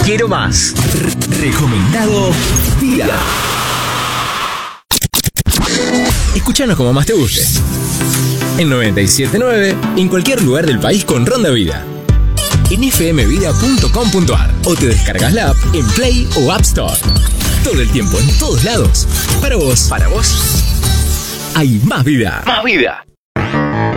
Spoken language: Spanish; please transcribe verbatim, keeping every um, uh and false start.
Quiero más. Re- recomendado Vida. Escúchanos como más te guste. En noventa y siete punto nueve, en cualquier lugar del país con Ronda Vida. En f m vida punto com punto a r o te descargas la app en Play o App Store. Todo el tiempo, en todos lados. Para vos. Para vos. Hay más vida. Más vida.